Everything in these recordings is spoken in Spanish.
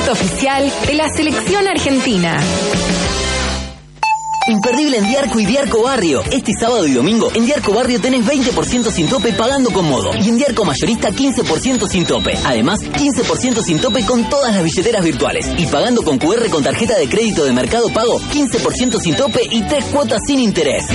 producto oficial de la selección argentina. Imperdible en Diarco y Diarco Barrio. Este sábado y domingo en Diarco Barrio tenés 20% sin tope pagando con Modo. Y en Diarco Mayorista 15% sin tope. Además, 15% sin tope con todas las billeteras virtuales. Y pagando con QR con tarjeta de crédito de Mercado Pago, 15% sin tope y 3 cuotas sin interés.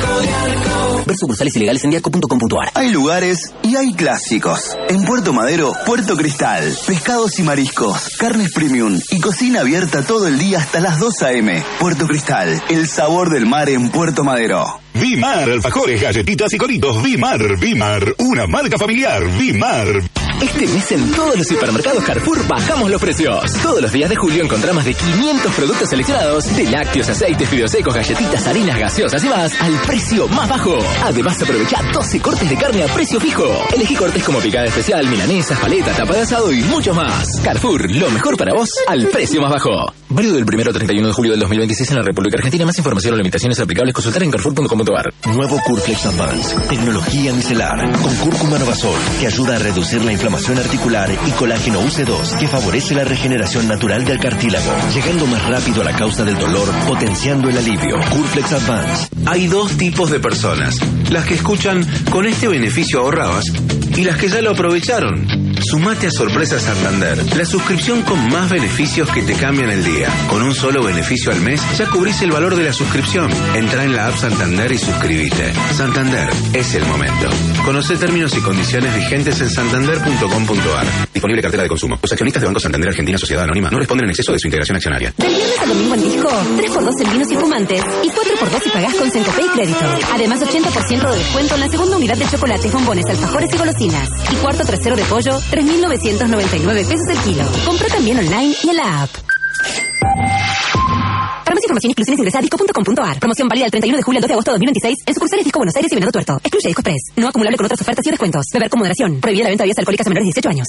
Ver sucursales ilegales en diarco.com.ar. Hay lugares y hay clásicos. En Puerto Madero, Puerto Cristal. Pescados y mariscos, carnes premium y cocina abierta todo el día hasta las 2 a.m. Puerto Cristal, el sabor del mar en Puerto Madero. Vimar, alfajores, galletitas y coritos. Vimar, una marca familiar. Vimar. Este mes en todos los supermercados Carrefour bajamos los precios. Todos los días de julio encontrás más de 500 productos seleccionados de lácteos, aceites, fideos secos, galletitas, harinas, gaseosas y más al precio más bajo. Además aprovecha 12 cortes de carne a precio fijo. Elegí cortes como picada especial, milanesas, paletas, tapa de asado y mucho más. Carrefour, lo mejor para vos al precio más bajo. Válido del 1 al 31 de julio del 2026 en la República Argentina. Más información o limitaciones aplicables consultar en carrefour.com.ar. Nuevo Curflex Advance, tecnología micelar con cúrcuma novasol que ayuda a reducir la inflamación articular y colágeno UC2 que favorece la regeneración natural del cartílago, llegando más rápido a la causa del dolor, potenciando el alivio. Curflex Advance. Hay dos tipos de personas: las que escuchan "con este beneficio ahorrabas" y las que ya lo aprovecharon. Sumate a Sorpresa Santander, la suscripción con más beneficios que te cambian el día. Con un solo beneficio al mes ya cubrís el valor de la suscripción. Entrá en la app Santander y suscríbete. Santander, es el momento. Conoce términos y condiciones vigentes en santander.com.ar. Disponible cartera de consumo. Los accionistas de Banco Santander Argentina Sociedad Anónima no responden en exceso de su integración accionaria. Del viernes al domingo en Disco, 3x2 en vinos y fumantes y 4x2 si pagás con Cencopé y crédito. Además, 80% de descuento en la segunda unidad de chocolates, bombones, alfajores y golosinas. Y cuarto trasero de pollo, 3.999 pesos el kilo. Compra también online y en la app. Para más información y exclusiones ingresa a disco.com.ar. Promoción válida del 31 de julio al 2 de agosto de 2026 en sucursales Disco Buenos Aires y Venado Tuerto. Excluye Disco Express. No acumulable con otras ofertas y descuentos. Beber con moderación. Prohibida la venta de bebidas alcohólicas a menores de 18 años.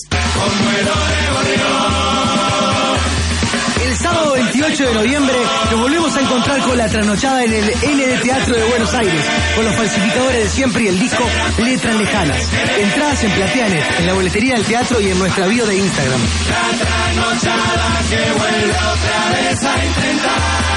El sábado 28 de noviembre nos volvemos a encontrar con la trasnochada en el ND Teatro de Buenos Aires, con los falsificadores de siempre y el disco Letras Lejanas. Entradas en Plateanet, en la boletería del teatro y en nuestra bio de Instagram. La trasnochada que vuelve otra vez a intentar.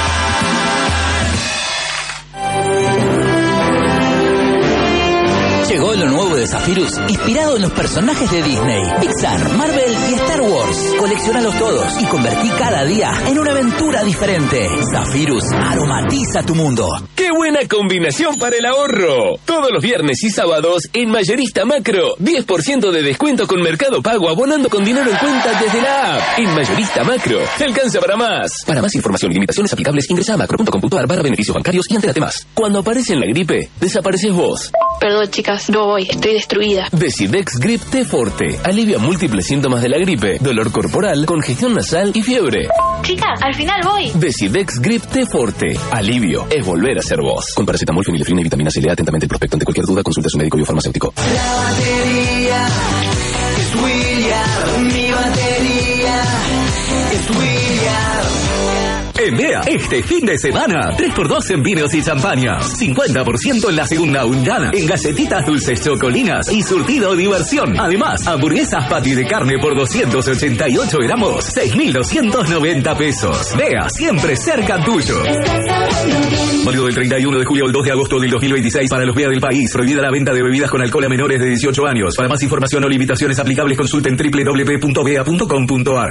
Llegó lo nuevo de Zephyrus, inspirado en los personajes de Disney, Pixar, Marvel y Star Wars. Coleccionalos todos y convertí cada día en una aventura diferente. Zephyrus aromatiza tu mundo. ¡Qué buena combinación para el ahorro! Todos los viernes y sábados en Mayorista Macro, 10% de descuento con Mercado Pago abonando con dinero en cuenta desde la app. En Mayorista Macro, te alcanza para más. Para más información y limitaciones aplicables, ingresa a macro.com.ar/beneficios bancarios y entérate más. Cuando aparece en la gripe, desapareces vos. Perdón, chicas, no voy, estoy destruida. Decidex Grip T Forte alivia múltiples síntomas de la gripe, dolor corporal, congestión nasal y fiebre. Chicas, al final voy. Decidex Grip T Forte. Alivio es volver a ser vos. Con paracetamol, fenilefrina y vitamina C. Lea atentamente el prospecto. Ante cualquier duda, consulte a su médico biofarmacéutico. La batería es William, mi batería es William. Enea, este fin de semana, 3x2 en vinos y champañas, 50% en la segunda unidad, en galletitas dulces chocolinas y surtido diversión. Además, hamburguesas patty de carne por 288 gramos, 6.290 pesos. Vea, siempre cerca tuyo. Válido del 31 de julio al 2 de agosto del 2026 para los VEA del país. Prohibida la venta de bebidas con alcohol a menores de 18 años. Para más información o limitaciones aplicables, consulten www.vea.com.ar.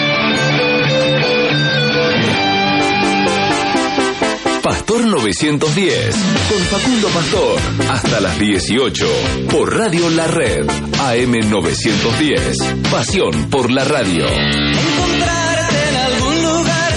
Pastor 910, con Facundo Pastor, hasta las 18, por Radio La Red, AM 910, pasión por la radio. Encontrarte en algún lugar.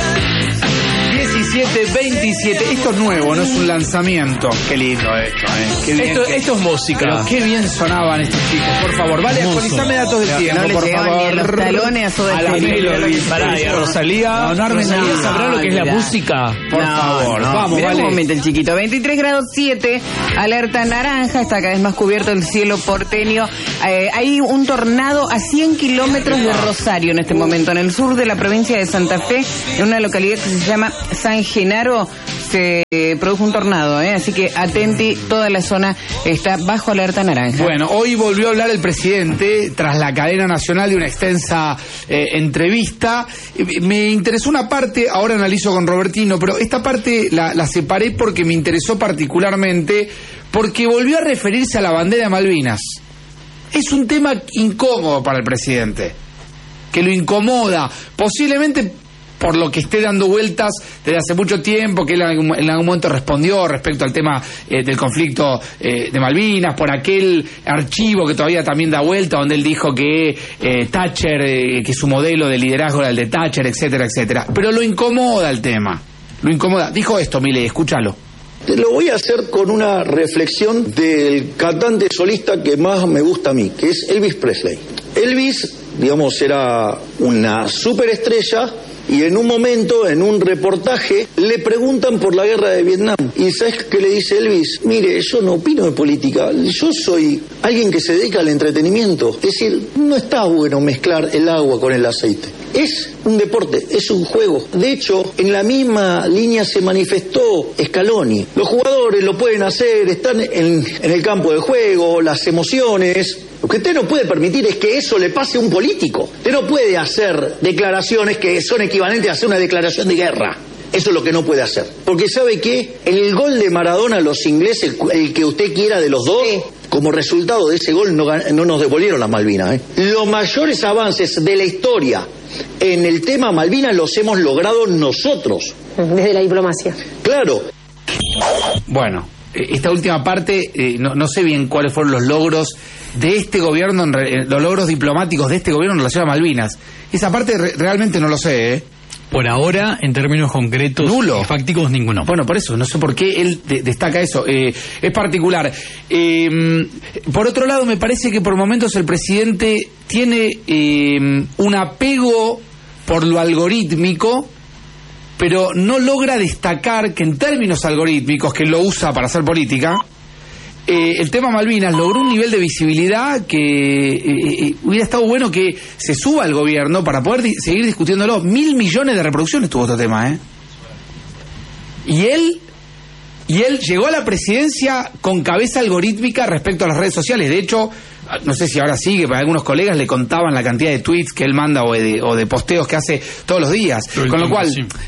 1727, esto es nuevo, no es un lanzamiento. Qué lindo esto, Qué bien esto es música. Pero qué bien sonaban estos chicos, por favor. Vale, actualizame datos del tiempo, no por le favor. Ni a los talones a la Melody. Rosalía. Rosalía ¿Sabrá lo que es la música? Por favor, vamos, mirá vale. un momento el chiquito. 23 grados 7, alerta naranja, está cada vez más cubierto el cielo porteño. Hay un tornado a 100 kilómetros de Rosario en este momento, en el sur de la provincia de Santa Fe, en una localidad que se llama San Genaro. se produjo un tornado, así que atenti, toda la zona está bajo alerta naranja. Bueno, hoy volvió a hablar el presidente tras la cadena nacional de una extensa entrevista. Me interesó una parte, ahora analizo con Robertino, pero esta parte la separé porque me interesó particularmente, porque volvió a referirse a la bandera de Malvinas. Es un tema incómodo para el presidente, que lo incomoda, posiblemente por lo que esté dando vueltas desde hace mucho tiempo, que él en algún momento respondió respecto al tema del conflicto de Malvinas, por aquel archivo que todavía también da vuelta, donde él dijo que Thatcher, que su modelo de liderazgo era el de Thatcher, etcétera, etcétera. Pero lo incomoda el tema, lo incomoda. Dijo esto, Milei, escúchalo. Lo voy a hacer con una reflexión del cantante solista que más me gusta a mí, que es Elvis Presley. Elvis, digamos, era una superestrella y en un momento, en un reportaje, le preguntan por la guerra de Vietnam. ¿Y sabes qué le dice Elvis? Mire, yo no opino de política, yo soy alguien que se dedica al entretenimiento. Es decir, no está bueno mezclar el agua con el aceite. Es un deporte, es un juego. De hecho, en la misma línea se manifestó Scaloni. Los jugadores lo pueden hacer, están en el campo de juego, las emociones. Lo que usted no puede permitir es que eso le pase a un político. Usted no puede hacer declaraciones que son equivalentes a hacer una declaración de guerra. Eso es lo que no puede hacer. Porque ¿sabe qué? El gol de Maradona a los ingleses, el que usted quiera de los dos, como resultado de ese gol no nos devolvieron las Malvinas. Los mayores avances de la historia en el tema Malvinas los hemos logrado nosotros. Desde la diplomacia. Claro. Bueno, esta última parte, no sé bien cuáles fueron los logros de este gobierno, los logros diplomáticos de este gobierno en relación a Malvinas. Esa parte realmente no lo sé, Por ahora, en términos concretos y fácticos, ninguno. Bueno, por eso, no sé por qué él destaca eso. Es particular. Por otro lado, me parece que por momentos el presidente tiene un apego por lo algorítmico, pero no logra destacar que en términos algorítmicos, que él lo usa para hacer política, el tema Malvinas logró un nivel de visibilidad que hubiera estado bueno que se suba al gobierno para poder seguir discutiéndolo. 1.000 millones de reproducciones tuvo este tema, Y él llegó a la presidencia con cabeza algorítmica respecto a las redes sociales. De hecho, no sé si ahora sigue, pero algunos colegas le contaban la cantidad de tweets que él manda o de posteos que hace todos los días. Con lo cual,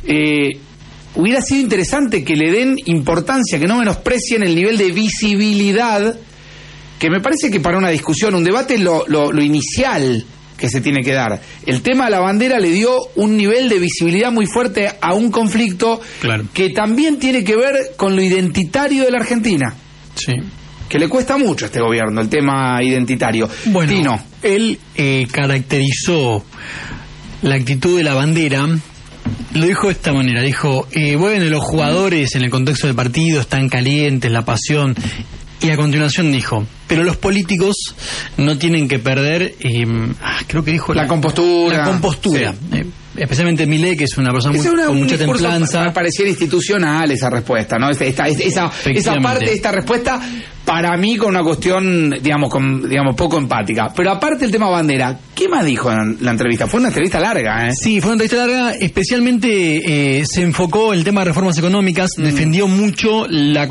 hubiera sido interesante que le den importancia, que no menosprecien el nivel de visibilidad, que me parece que para una discusión, un debate, lo inicial que se tiene que dar. El tema de la bandera le dio un nivel de visibilidad muy fuerte a un conflicto que también tiene que ver con lo identitario de la Argentina. Sí. Que le cuesta mucho a este gobierno el tema identitario. Bueno, Tino. Él caracterizó la actitud de la bandera. Lo dijo de esta manera, dijo, bueno, los jugadores en el contexto del partido están calientes, la pasión, y a continuación dijo, pero los políticos no tienen que perder, creo que dijo... La compostura. La compostura. Sí. Especialmente Milei, que es una persona con mucha templanza. Pareciera institucional esa respuesta, ¿no? Esa parte de esta respuesta, para mí, con una cuestión, digamos, poco empática. Pero aparte del tema bandera, ¿qué más dijo en la entrevista? Fue una entrevista larga, Sí, fue una entrevista larga. Especialmente se enfocó en el tema de reformas económicas. Defendió mucho la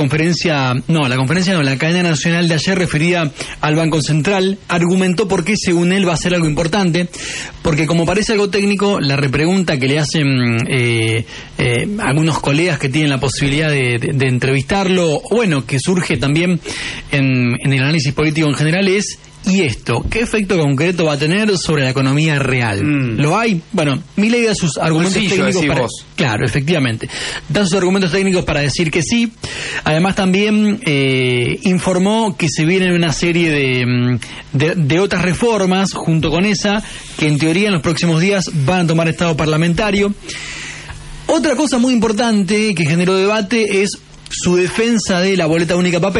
cadena nacional de ayer referida al Banco Central. Argumentó por qué, según él, va a ser algo importante. Porque como parece algo técnico, la repregunta que le hacen algunos colegas que tienen la posibilidad de entrevistarlo, bueno, que surge también en el análisis político en general es, ¿y esto? ¿Qué efecto concreto va a tener sobre la economía real? ¿Lo hay? Bueno, Milei da sus argumentos técnicos para... Claro, efectivamente. Da sus argumentos técnicos para decir que sí. Además también informó que se vienen una serie de otras reformas junto con esa, que en teoría en los próximos días van a tomar estado parlamentario. Otra cosa muy importante que generó debate es su defensa de la boleta única papel.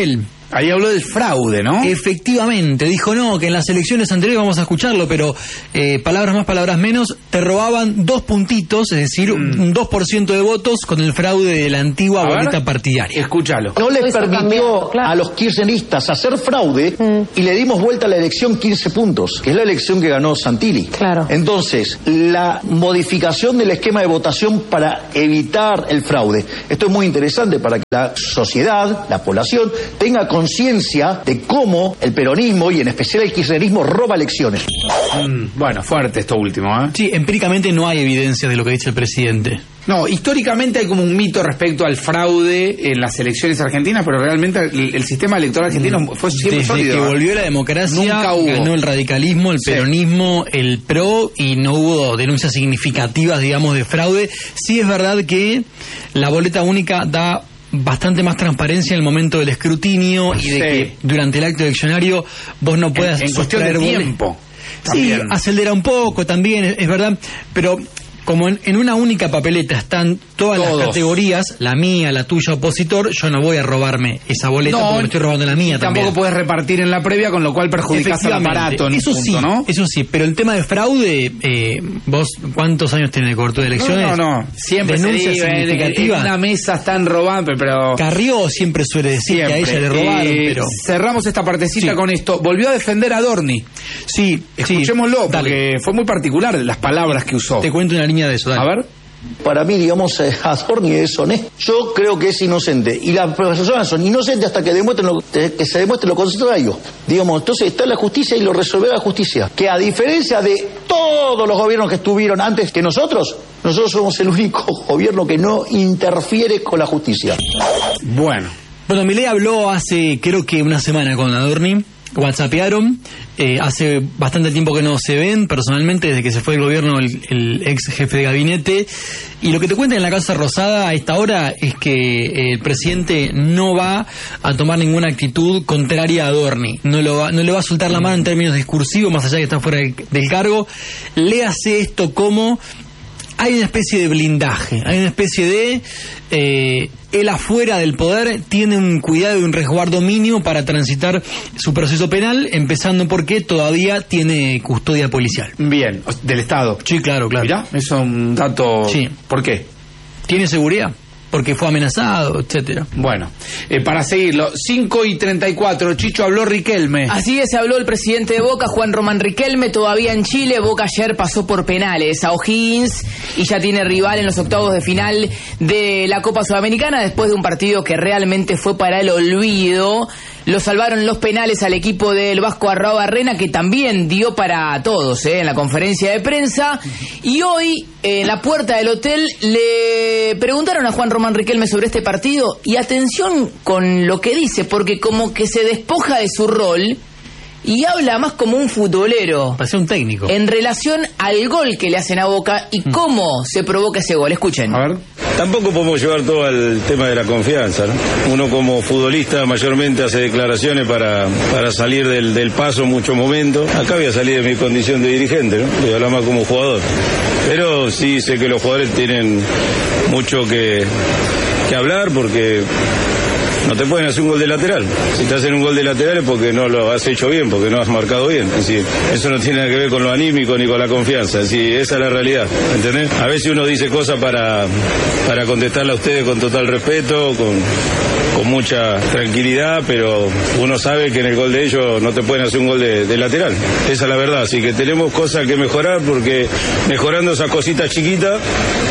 Ahí habló del fraude, ¿no? Efectivamente, dijo no, que en las elecciones anteriores, vamos a escucharlo, pero palabras más, palabras menos, te robaban 2 puntitos, es decir, un 2% de votos con el fraude de la antigua boleta partidaria. Escúchalo. No les permitió a los kirchneristas hacer fraude y le dimos vuelta a la elección 15 puntos, que es la elección que ganó Santilli. Claro. Entonces, la modificación del esquema de votación para evitar el fraude. Esto es muy interesante para que la sociedad, la población, tenga conciencia de cómo el peronismo y en especial el kirchnerismo roba elecciones. Bueno, fuerte esto último, ¿eh? Sí, empíricamente no hay evidencia de lo que dice el presidente. No, históricamente hay como un mito respecto al fraude en las elecciones argentinas, pero realmente el sistema electoral argentino fue siempre desde sólido. que volvió la democracia, Nunca hubo. ganó el radicalismo, el peronismo, el PRO, y no hubo denuncias significativas, digamos, de fraude. Sí es verdad que la boleta única da bastante más transparencia en el momento del escrutinio y de que durante el acto eleccionario vos no puedas en cuestión de tiempo. Sí, acelera un poco también, es verdad, pero como en una única papeleta están todas las categorías, la mía, la tuya, opositor, yo no voy a robarme esa boleta porque me estoy robando la mía también. Tampoco puedes repartir en la previa, con lo cual perjudicas al aparato. Eso sí, ¿no? Eso sí, pero el tema de fraude, vos, ¿cuántos años tenés de cobertura de elecciones? No. Siempre denuncias significativas. En una mesa están robando, pero... Carrió siempre suele decir que a ella le robaron, pero... Cerramos esta partecita con esto. Volvió a defender a Dorni. Sí, escuchémoslo, porque fue muy particular las palabras que usó. Te cuento una línea de eso, dale. A ver. Para mí, digamos, Adorni es honesto. Yo creo que es inocente. Y las personas son inocentes hasta que se demuestre lo contrario. Digamos, entonces está la justicia y lo resolverá la justicia. Que a diferencia de todos los gobiernos que estuvieron antes que nosotros somos el único gobierno que no interfiere con la justicia. Bueno, Milei habló hace, creo que una semana con Adorni. WhatsAppearon, hace bastante tiempo que no se ven personalmente, desde que se fue del gobierno el ex jefe de gabinete, y lo que te cuentan en la Casa Rosada a esta hora es que el presidente no va a tomar ninguna actitud contraria a Adorni, no le va a soltar la mano en términos discursivos, más allá de que está fuera del cargo. Léase esto como hay una especie de blindaje, hay una especie de él afuera del poder tiene un cuidado y un resguardo mínimo para transitar su proceso penal, empezando porque todavía tiene custodia policial. Bien, del Estado. Sí, claro. Mirá, eso es un dato... Sí. ¿Por qué? Tiene seguridad. Porque fue amenazado, etcétera. Bueno, para seguirlo, 5:34, Chicho, habló Riquelme. Así es, habló el presidente de Boca, Juan Román Riquelme, todavía en Chile. Boca ayer pasó por penales a O'Higgins y ya tiene rival en los octavos de final de la Copa Sudamericana después de un partido que realmente fue para el olvido. Lo salvaron los penales al equipo del Vasco Arraubarrena, que también dio para todos en la conferencia de prensa. Y hoy, en la puerta del hotel, le preguntaron a Juan Román Riquelme sobre este partido. Y atención con lo que dice, porque como que se despoja de su rol y habla más como un futbolero. Parece un técnico. En relación al gol que le hacen a Boca y cómo se provoca ese gol. Escuchen. A ver. Tampoco podemos llevar todo al tema de la confianza, ¿no? Uno como futbolista mayormente hace declaraciones para salir del paso en muchos momentos. Acá voy a salir de mi condición de dirigente, ¿no? Voy a hablar más como jugador. Pero sí sé que los jugadores tienen mucho que hablar porque... no te pueden hacer un gol de lateral. Si te hacen un gol de lateral es porque no lo has hecho bien, porque no has marcado bien. Es decir, eso no tiene nada que ver con lo anímico ni con la confianza. Es decir, esa es la realidad. ¿Entendés? A veces uno dice cosas para contestarle a ustedes con total respeto, con mucha tranquilidad, pero uno sabe que en el gol de ellos no te pueden hacer un gol de lateral. Esa es la verdad. Así que tenemos cosas que mejorar, porque mejorando esas cositas chiquitas,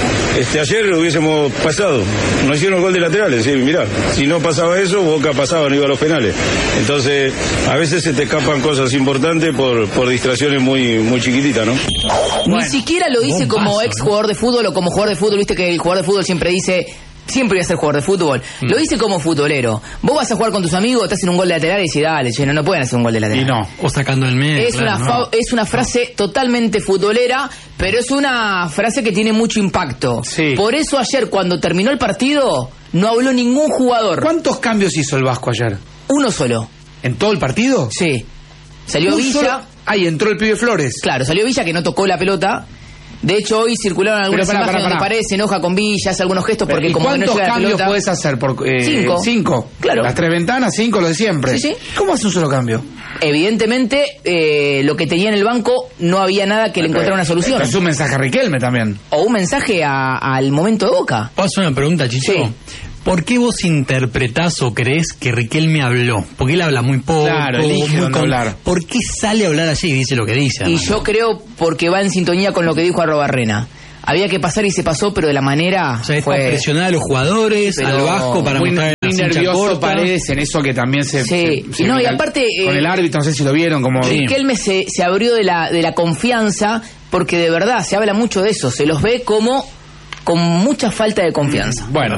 ayer lo hubiésemos pasado. No hicieron el gol de lateral. Es decir, mirá, si no pasaba eso, Boca pasaba, no iba a los penales. Entonces, a veces se te escapan cosas importantes por distracciones muy chiquititas, ¿no? Ni siquiera lo dice como ex jugador de fútbol o como jugador de fútbol. Viste que el jugador de fútbol siempre dice... siempre voy a ser jugador de fútbol. Lo dice como futbolero. Vos vas a jugar con tus amigos, te hacen un gol de lateral y decís, dale, che, no pueden hacer un gol de lateral. Y no, o sacando el medio. Es una frase totalmente futbolera, pero es una frase que tiene mucho impacto. Sí. Por eso ayer, cuando terminó el partido, no habló ningún jugador. ¿Cuántos cambios hizo el Vasco ayer? Uno solo. ¿En todo el partido? Sí. Salió Villa. Ahí entró el pibe Flores. Claro, salió Villa, que no tocó la pelota. De hecho, hoy circularon algunas imágenes donde Paredes se enoja con Villa, hace algunos gestos porque como ¿cuántos cambios puedes hacer? Cinco. Claro. Las 3 ventanas, 5 lo de siempre. Sí. ¿Cómo hace un solo cambio? Evidentemente, lo que tenía en el banco no había nada que le encontrara una solución. Es un mensaje a Riquelme también. O un mensaje al momento de Boca. ¿Puedo hacer una pregunta, Chicho? Sí. ¿Por qué vos interpretás o creés que Riquelme habló? Porque él habla muy poco. Claro, elige dónde hablar. ¿Por qué sale a hablar allí y dice lo que dice? Y yo creo porque va en sintonía con lo que dijo Arrobarrena. Había que pasar y se pasó, pero de la manera... O sea, es para presionar a los jugadores, al Vasco, para mostrar muy nervioso Paredes en eso que también se... Sí, se no, y aparte... con el árbitro, no sé si lo vieron, como... Riquelme se abrió de la confianza, porque de verdad se habla mucho de eso, se los ve como... con mucha falta de confianza. Bueno,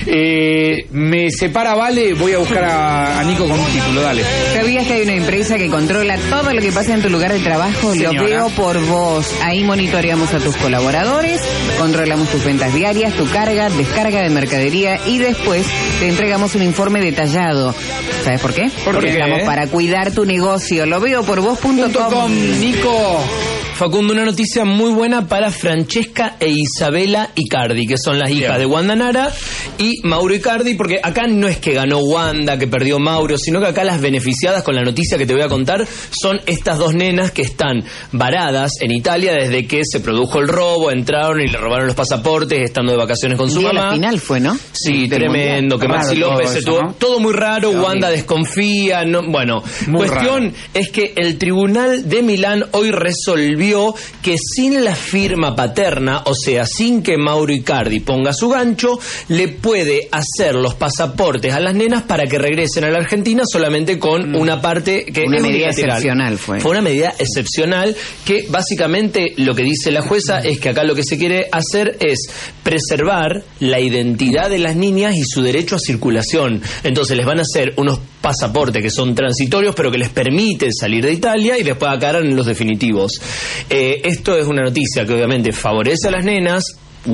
me separa Vale, voy a buscar a Nico con un título, dale. ¿Sabías que hay una empresa que controla todo lo que pasa en tu lugar de trabajo? Señora. Lo veo por vos. Ahí monitoreamos a tus colaboradores, controlamos tus ventas diarias, tu carga, descarga de mercadería y después te entregamos un informe detallado. ¿Sabes por qué? Porque estamos para cuidar tu negocio. Lo veo por vos.com. Nico. Facundo, una noticia muy buena para Francesca e Isabela Icardi, que son las hijas de Wanda Nara y Mauro Icardi, porque acá no es que ganó Wanda, que perdió Mauro, sino que acá las beneficiadas con la noticia que te voy a contar son estas dos nenas que están varadas en Italia desde que se produjo el robo, entraron y le robaron los pasaportes estando de vacaciones con su mamá. La final fue, ¿no? Sí, tremendo, que Maxi López se tuvo... ¿no? Todo muy raro, Wanda desconfía, no, bueno, muy cuestión raro. Es que el tribunal de Milán hoy resolvió que sin la firma paterna, o sea, sin que Mauro Icardi ponga su gancho, le puede hacer los pasaportes a las nenas para que regresen a la Argentina solamente con una parte que una es medida unilateral. Excepcional fue una medida excepcional que básicamente lo que dice la jueza es que acá lo que se quiere hacer es preservar la identidad de las niñas y su derecho a circulación. Entonces les van a hacer unos pasaportes que son transitorios pero que les permiten salir de Italia y después acá harán los definitivos. Esto es una noticia que obviamente favorece a las nenas.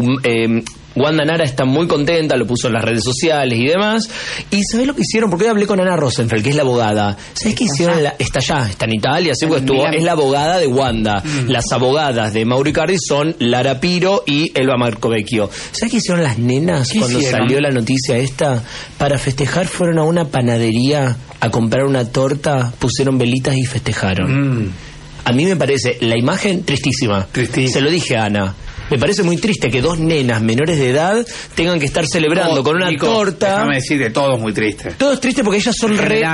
Wanda Nara está muy contenta, lo puso en las redes sociales y demás. ¿Y sabés lo que hicieron? Porque hoy hablé con Ana Rosenfeld, que es la abogada. ¿Sabés qué hicieron? Está en Italia, sí, porque es la abogada de Wanda. Las abogadas de Mauro Icardi son Lara Piro y Elba Marcovecchio. ¿Sabés qué hicieron las nenas cuando salió la noticia esta? Para festejar fueron a una panadería a comprar una torta, pusieron velitas y festejaron. A mí me parece la imagen tristísima. Se lo dije a Ana. Me parece muy triste que dos nenas menores de edad tengan que estar celebrando con una torta. Déjame decir, de todo es muy triste. Todo es triste porque ellas son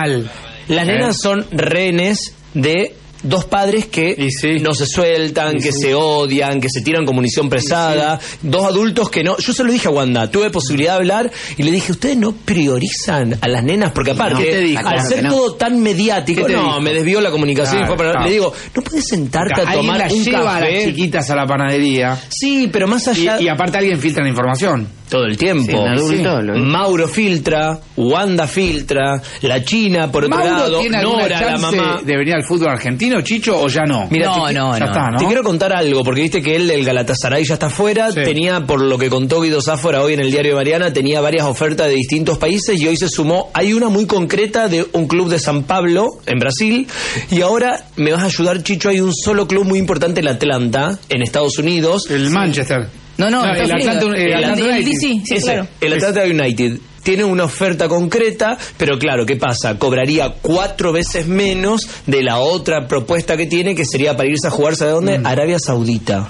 las nenas son rehenes de dos padres que no se sueltan, que se odian, que se tiran con munición pesada, dos adultos que no... Yo se lo dije a Wanda, tuve posibilidad de hablar y le dije, ¿ustedes no priorizan a las nenas? Porque aparte, al ser todo tan mediático, me desvió la comunicación. Le digo, ¿no puedes sentarte a tomar un lleva café? A las chiquitas a la panadería. Sí, pero más allá... Y aparte alguien filtra la información. Todo el tiempo. Mauro filtra, Wanda filtra, la China, por otro lado, Nora, la mamá. ¿De venir al fútbol argentino, Chicho, o ya no? Mira, te quiero contar algo, porque viste que él del Galatasaray ya está afuera, tenía, por lo que contó Guido Sáfora hoy en el diario de Mariana, tenía varias ofertas de distintos países y hoy se sumó, hay una muy concreta de un club de San Pablo, en Brasil, y ahora me vas a ayudar, Chicho, hay un solo club muy importante en Atlanta, en Estados Unidos. El Manchester. El Atlanta DC, claro. El Atlanta United tiene una oferta concreta, pero claro, ¿qué pasa? Cobraría 4 veces menos de la otra propuesta que tiene, que sería para irse a jugarse ¿a dónde? Arabia Saudita.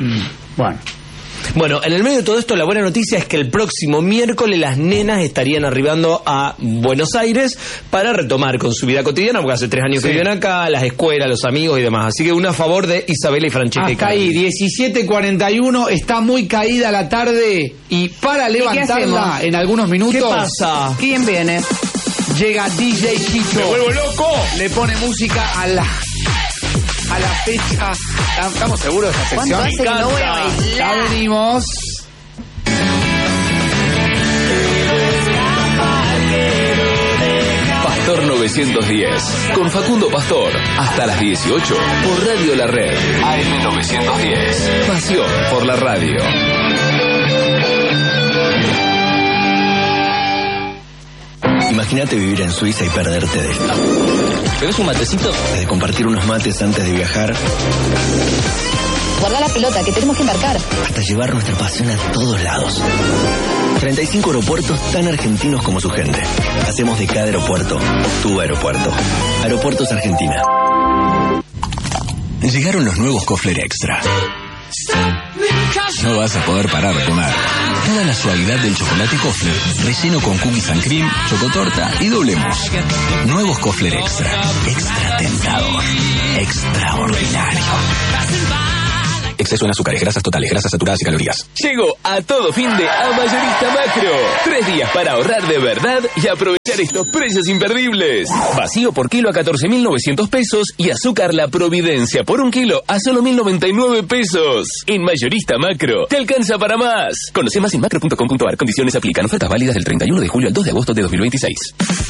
Bueno, en el medio de todo esto, la buena noticia es que el próximo miércoles las nenas estarían arribando a Buenos Aires para retomar con su vida cotidiana, porque hace 3 años que viven acá, las escuelas, los amigos y demás. Así que un a favor de Isabela y Francesca. Hasta ahí, 17:41, está muy caída la tarde y para levantarla en algunos minutos... ¿Qué pasa? ¿Quién viene? Llega DJ Chicho. ¡Me vuelvo loco! Le pone música a la fecha. ¿Estamos seguros de esta sección? ¿Cuánto hace que no voy a bailar? Ya venimos. Pastor 910, con Facundo Pastor, hasta las 18, por Radio La Red, AM 910, pasión por la radio. Imagínate vivir en Suiza y perderte de esto. ¿Bebes un matecito? De compartir unos mates antes de viajar. Guarda la pelota, que tenemos que embarcar. Hasta llevar nuestra pasión a todos lados. 35 aeropuertos tan argentinos como su gente. Hacemos de cada aeropuerto tu aeropuerto. Aeropuertos Argentina. Llegaron los nuevos Kofler Extra. No vas a poder parar de comer. Toda la suavidad del chocolate Kofler, relleno con cookies and cream, chocotorta y doble mousse. Nuevos Kofler Extra. Extra tentador. Extraordinario. Exceso en azúcares, grasas totales, grasas saturadas y calorías. Llegó a todo fin de a Mayorista Macro. 3 días para ahorrar de verdad y aprovechar estos precios imperdibles. Vacío por kilo a 14.900 pesos y azúcar La Providencia por 1 kilo a solo 1.099 pesos. En Mayorista Macro, te alcanza para más. Conoce más en macro.com.ar. Condiciones aplican. Ofertas válidas del 31 de julio al 2 de agosto de 2026.